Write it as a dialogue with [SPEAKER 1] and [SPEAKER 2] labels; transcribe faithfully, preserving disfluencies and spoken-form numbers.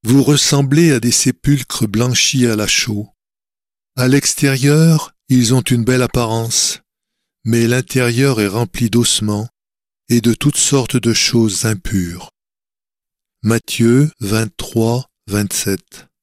[SPEAKER 1] Vous ressemblez à des sépulcres blanchis à la chaux. À l'extérieur, ils ont une belle apparence, mais l'intérieur est rempli d'ossements et de toutes sortes de choses impures. Matthieu vingt-trois, vingt-sept.